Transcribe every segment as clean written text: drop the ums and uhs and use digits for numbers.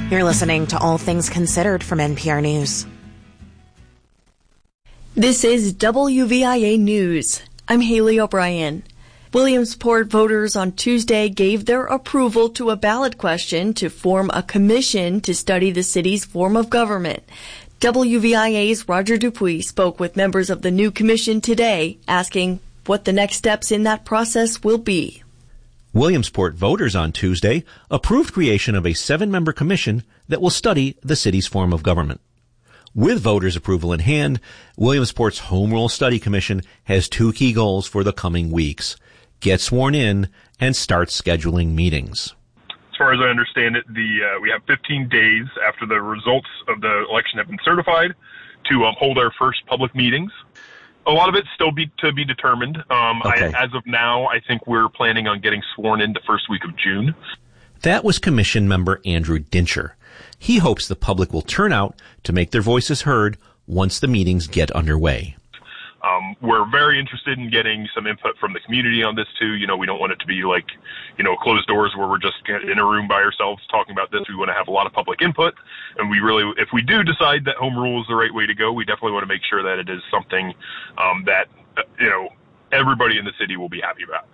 You're listening to All Things Considered from NPR News. This is WVIA News. I'm Haley O'Brien. Williamsport voters on Tuesday gave their approval to a ballot question to form a commission to study the city's form of government. WVIA's Roger Dupuis spoke with members of the new commission today, asking what the next steps in that process will be. Williamsport voters on Tuesday approved creation of a 7-member commission that will study the city's form of government. With voters' approval in hand, Williamsport's Home Rule Study Commission has 2 key goals for the coming weeks: get sworn in and start scheduling meetings. As far as I understand it, we have 15 days after the results of the election have been certified to hold our first public meetings. A lot of it's still to be determined. Okay. As of now, I think we're planning on getting sworn in the first week of June. That was Commission member Andrew Dincher. He hopes the public will turn out to make their voices heard once the meetings get underway. We're very interested in getting some input from the community on this too. We don't want it to be like, closed doors where we're just in a room by ourselves talking about this. We want to have a lot of public input. And if we do decide that home rule is the right way to go, we definitely want to make sure that it is something that everybody in the city will be happy about.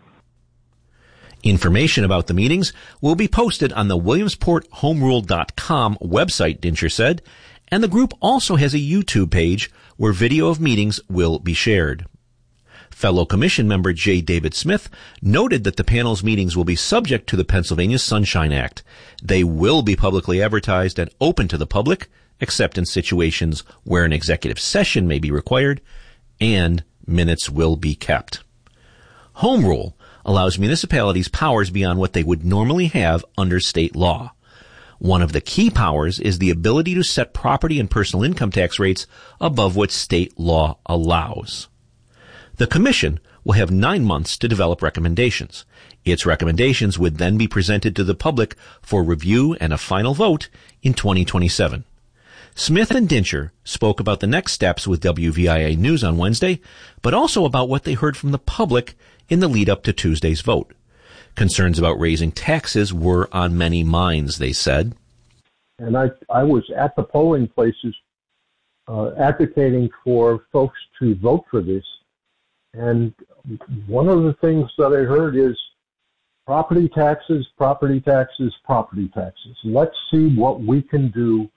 Information about the meetings will be posted on the WilliamsportHomeRule.com website, Dincher said, and the group also has a YouTube page where video of meetings will be shared. Fellow Commission member J. David Smith noted that the panel's meetings will be subject to the Pennsylvania Sunshine Act. They will be publicly advertised and open to the public, except in situations where an executive session may be required, and minutes will be kept. Home Rule allows municipalities powers beyond what they would normally have under state law. One of the key powers is the ability to set property and personal income tax rates above what state law allows. The Commission will have 9 months to develop recommendations. Its recommendations would then be presented to the public for review and a final vote in 2027. Smith and Dincher spoke about the next steps with WVIA News on Wednesday, but also about what they heard from the public in the lead up to Tuesday's vote. Concerns about raising taxes were on many minds, they said. And I was at the polling places advocating for folks to vote for this. And one of the things that I heard is property taxes, property taxes, property taxes. Let's see what we can do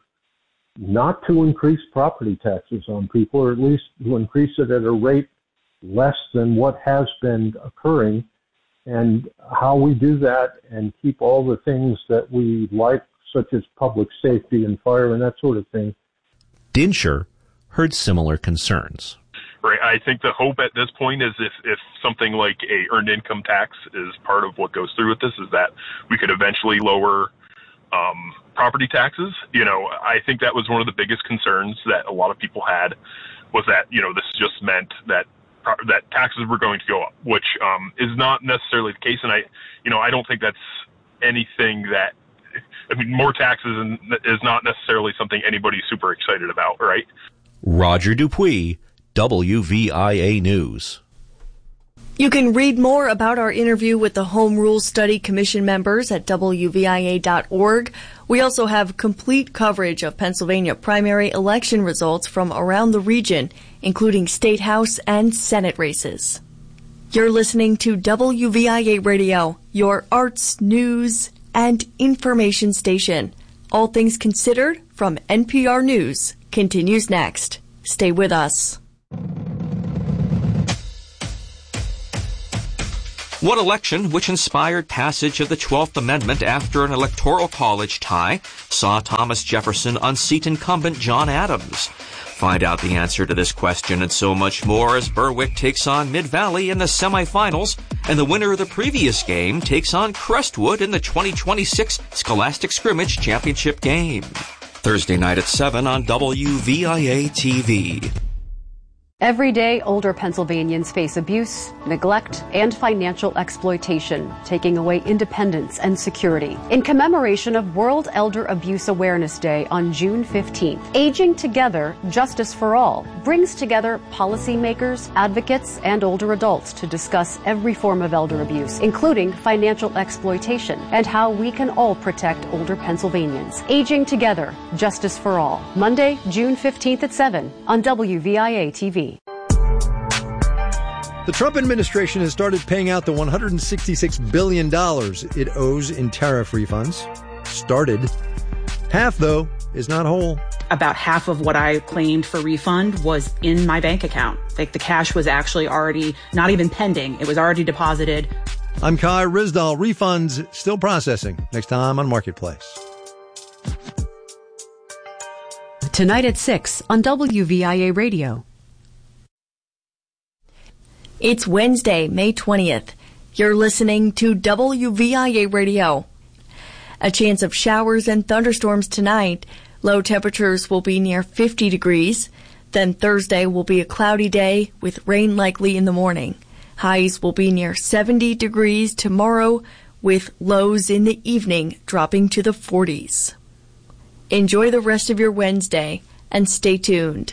not to increase property taxes on people, or at least to increase it at a rate less than what has been occurring, and how we do that and keep all the things that we like, such as public safety and fire and that sort of thing. Dincher heard similar concerns. Right. I think the hope at this point is if something like a earned income tax is part of what goes through with this, is that we could eventually lower property taxes. I think that was one of the biggest concerns that a lot of people had, was that, this just meant that taxes were going to go up, which is not necessarily the case. And I don't think that's anything that, more taxes is not necessarily something anybody's super excited about, right? Roger Dupuis, WVIA News. You can read more about our interview with the Home Rule Study Commission members at WVIA.org. We also have complete coverage of Pennsylvania primary election results from around the region, including state house and Senate races. You're listening to WVIA Radio, your arts, news, and information station. All Things Considered from NPR News continues next. Stay with us. One election which inspired passage of the 12th Amendment after an electoral college tie saw Thomas Jefferson unseat incumbent John Adams. Find out the answer to this question and so much more as Berwick takes on Mid-Valley in the semifinals, and the winner of the previous game takes on Crestwood in the 2026 Scholastic Scrimmage Championship game. Thursday night at 7 on WVIA TV. Every day, older Pennsylvanians face abuse, neglect, and financial exploitation, taking away independence and security. In commemoration of World Elder Abuse Awareness Day on June 15th, Aging Together, Justice for All brings together policymakers, advocates, and older adults to discuss every form of elder abuse, including financial exploitation, and how we can all protect older Pennsylvanians. Aging Together, Justice for All, Monday, June 15th at 7 on WVIA TV. The Trump administration has started paying out the $166 billion it owes in tariff refunds. Started. Half, though, is not whole. About half of what I claimed for refund was in my bank account. Like the cash was actually already not even pending. It was already deposited. I'm Kai Rizdal. Refunds still processing. Next time on Marketplace. Tonight at 6 on WVIA Radio. It's Wednesday, May 20th. You're listening to WVIA Radio. A chance of showers and thunderstorms tonight. Low temperatures will be near 50 degrees. Then Thursday will be a cloudy day with rain likely in the morning. Highs will be near 70 degrees tomorrow with lows in the evening dropping to the 40s. Enjoy the rest of your Wednesday and stay tuned.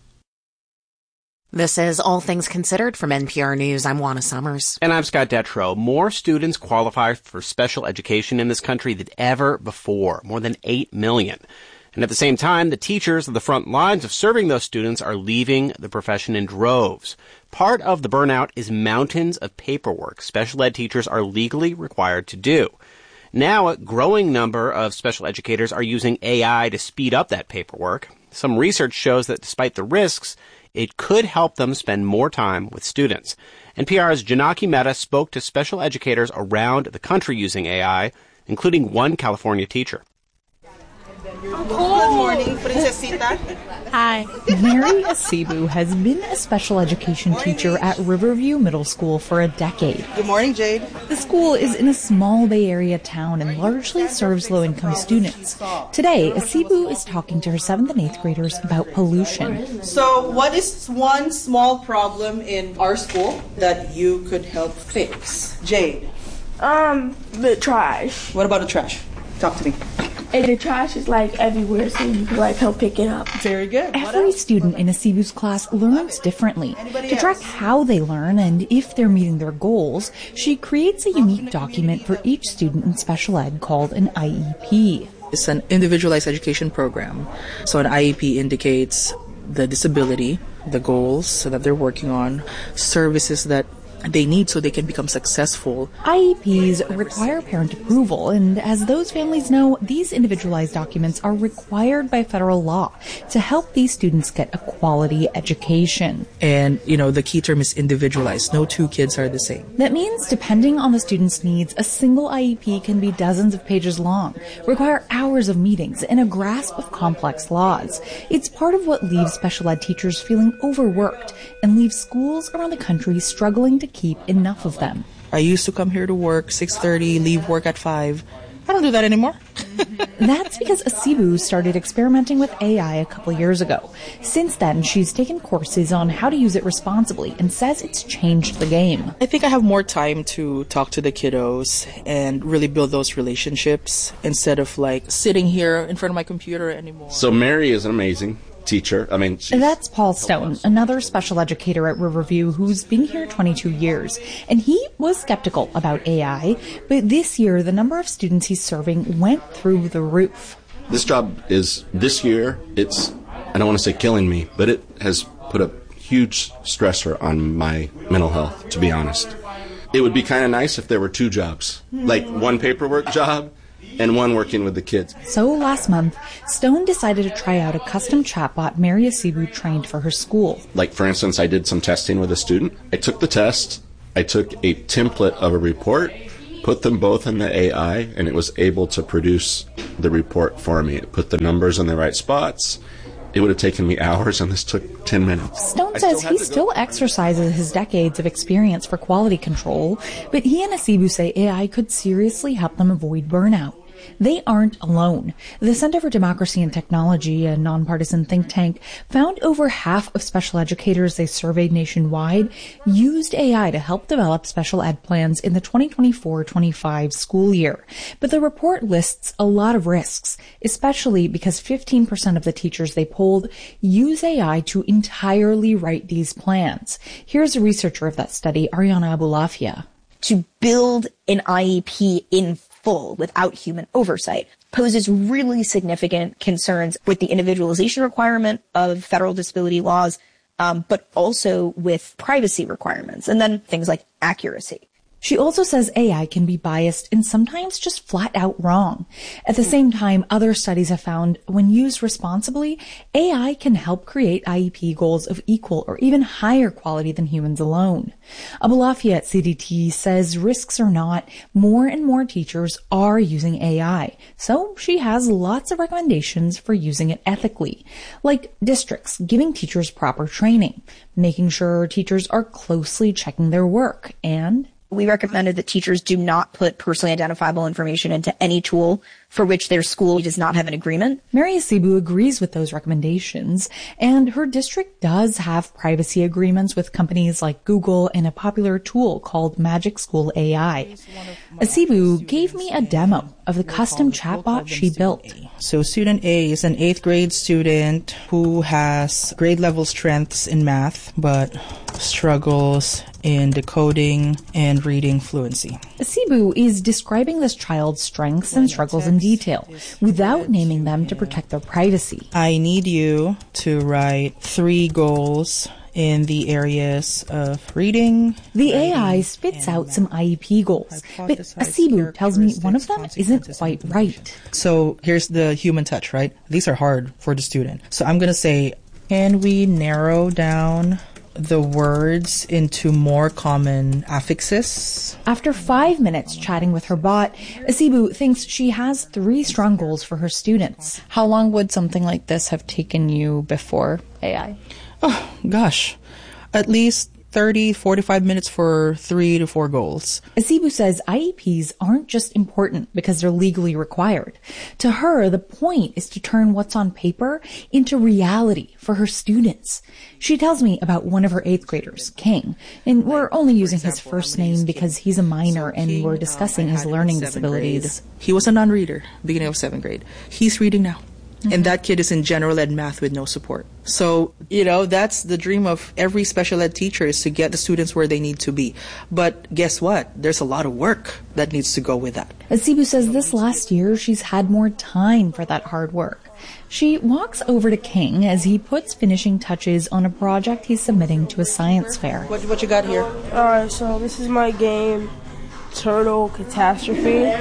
This is All Things Considered from NPR News. I'm Juana Summers. And I'm Scott Detrow. More students qualify for special education in this country than ever before, more than 8 million. And at the same time, the teachers on the front lines of serving those students are leaving the profession in droves. Part of the burnout is mountains of paperwork special ed teachers are legally required to do. Now, a growing number of special educators are using AI to speed up that paperwork. Some research shows that despite the risks, it could help them spend more time with students. NPR's Janaki Mehta spoke to special educators around the country using AI, including one California teacher. Good morning, Princesita. Hi. Mary Asibu has been a special education teacher at Riverview Middle School for a decade. Good morning, Jade. The school is in a small Bay Area town and largely serves low-income students. Today, Asibu is talking to her 7th and 8th graders about pollution. So, what is one small problem in our school that you could help fix? Jade. The trash. What about the trash? Talk to me. And the trash is like everywhere, so you can like help pick it up. Very good. Every student in Asibu's class learns differently. To track how they learn and if they're meeting their goals, she creates a unique document for each student in special ed called an IEP. It's an individualized education program. So an IEP indicates the disability, the goals that they're working on, services that they need so they can become successful. IEPs require parent approval, and as those families know, these individualized documents are required by federal law to help these students get a quality education. And, the key term is individualized. No two kids are the same. That means, depending on the student's needs, a single IEP can be dozens of pages long, require hours of meetings, and a grasp of complex laws. It's part of what leaves special ed teachers feeling overworked and leaves schools around the country struggling to keep enough of them. I used to come here to work 6:30, leave work at 5. I don't do that anymore. That's because Asibu started experimenting with AI a couple years ago. Since then, she's taken courses on how to use it responsibly and says it's changed the game. I think I have more time to talk to the kiddos and really build those relationships instead of sitting here in front of my computer anymore. So Mary is an amazing teacher. That's Paul Stone, another special educator at Riverview who's been here 22 years. And he was skeptical about AI, but this year the number of students he's serving went through the roof. This job is, this year, I don't want to say killing me, but it has put a huge stressor on my mental health, to be honest. It would be kind of nice if there were two jobs, like one paperwork job and one working with the kids. So last month, Stone decided to try out a custom chatbot Mary Asibu trained for her school. For instance, I did some testing with a student. I took the test, I took a template of a report, put them both in the AI, and it was able to produce the report for me. It put the numbers in the right spots. It would have taken me hours, and this took 10 minutes. Stone says he still exercises his decades of experience for quality control, but he and Asibu say AI could seriously help them avoid burnout. They aren't alone. The Center for Democracy and Technology, a nonpartisan think tank, found over half of special educators they surveyed nationwide used AI to help develop special ed plans in the 2024-25 school year. But the report lists a lot of risks, especially because 15% of the teachers they polled use AI to entirely write these plans. Here's a researcher of that study, Ariana Abulafia. To build an IEP in full without human oversight poses really significant concerns with the individualization requirement of federal disability laws, but also with privacy requirements, and then things like accuracy. She also says AI can be biased and sometimes just flat out wrong. At the same time, other studies have found when used responsibly, AI can help create IEP goals of equal or even higher quality than humans alone. Abulafia at CDT says risks or not, more and more teachers are using AI. So she has lots of recommendations for using it ethically, like districts giving teachers proper training, making sure teachers are closely checking their work, and we recommended that teachers do not put personally identifiable information into any tool for which their school does not have an agreement. Mary Asibu agrees with those recommendations, and her district does have privacy agreements with companies like Google and a popular tool called Magic School AI. Asibu gave me a demo of the custom chatbot she built. So student A is an 8th grade student who has grade level strengths in math, but struggles in decoding and reading fluency. Asibu is describing this child's strengths and struggles in detail, without naming them to protect their privacy. I need you to write 3 goals in the areas of reading. The AI spits out some IEP goals, but Asibu tells me one of them isn't quite right. So here's the human touch, right? These are hard for the student. So I'm going to say, can we narrow down the words into more common affixes? After 5 minutes chatting with her bot, Asibu thinks she has 3 strong goals for her students. How long would something like this have taken you before AI? Oh, gosh. At least 30, 45 minutes for 3 to 4 goals. Asibu says IEPs aren't just important because they're legally required. To her, the point is to turn what's on paper into reality for her students. She tells me about one of her 8th graders, King, and we're only using his first name because he's a minor and we're discussing his learning disabilities. He was a non-reader beginning of 7th grade. He's reading now. Mm-hmm. And that kid is in general ed math with no support. So, that's the dream of every special ed teacher, is to get the students where they need to be. But guess what? There's a lot of work that needs to go with that. Asibu says this last year she's had more time for that hard work. She walks over to King as he puts finishing touches on a project he's submitting to a science fair. What you got here? Alright, so this is my game, Turtle Catastrophe.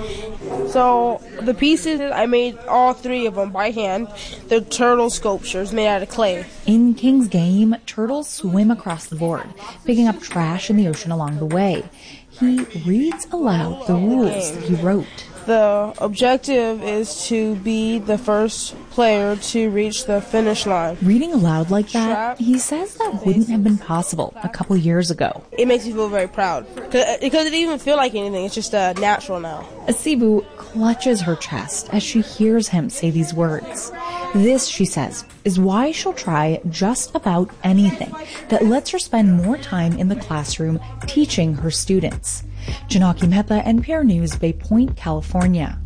So the pieces, I made all 3 of them by hand. They're turtle sculptures made out of clay. In King's game, turtles swim across the board, picking up trash in the ocean along the way. He reads aloud the rules that he wrote. The objective is to be the first player to reach the finish line. Reading aloud like that, he says that wouldn't have been possible a couple years ago. It makes me feel very proud. Because it doesn't even feel like anything. It's just natural now. Asibu clutches her chest as she hears him say these words. This, she says, is why she'll try just about anything that lets her spend more time in the classroom teaching her students. Janaki Mehta, NPR News, Bay Point, California.